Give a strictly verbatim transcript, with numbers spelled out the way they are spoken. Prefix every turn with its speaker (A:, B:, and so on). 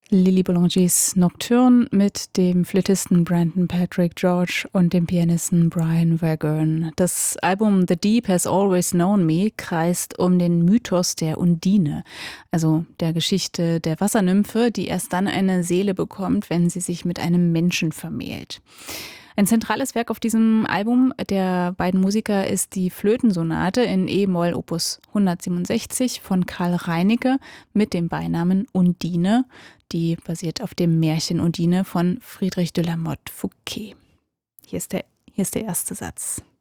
A: Lily Boulangers Nocturne mit dem Flötisten Brandon Patrick George und dem Pianisten Brian Vagern. Das Album The Deep Has Always Known Me kreist um den Mythos der Undine, also der Geschichte der Wassernymphe, die erst dann eine Seele bekommt, wenn sie sich mit einem Menschen vermählt. Ein zentrales Werk auf diesem Album der beiden Musiker ist die Flötensonate in E-Moll Opus hundertsiebenundsechzig von Karl Reinicke mit dem Beinamen Undine. Die basiert auf dem Märchen Undine von Friedrich de la Motte Fouqué. Hier ist der, hier ist der erste Satz.